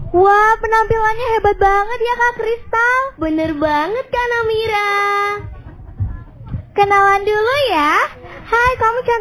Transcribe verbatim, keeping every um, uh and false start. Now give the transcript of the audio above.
Wah, penampilannya hebat banget ya Kak Kristal. Bener banget Kak Namira. Kenalan dulu ya. Hai, kamu cantik